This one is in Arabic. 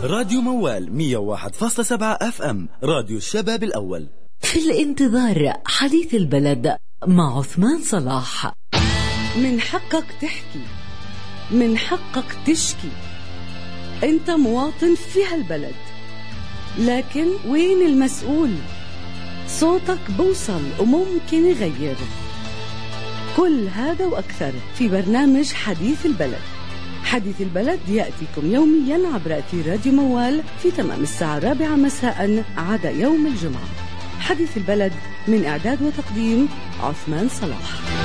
راديو موال 101.7 اف ام، راديو الشباب الأول. في الانتظار حديث البلد مع عثمان صلاح. من حقك تحكي، من حقك تشكي، انت مواطن في هالبلد، لكن وين المسؤول؟ صوتك بوصل وممكن يغير. كل هذا وأكثر في برنامج حديث البلد. حديث البلد يأتيكم يوميا عبر أثير راديو موال في تمام الساعة 4 مساء عدا يوم الجمعة. حديث البلد من إعداد وتقديم عثمان صلاح.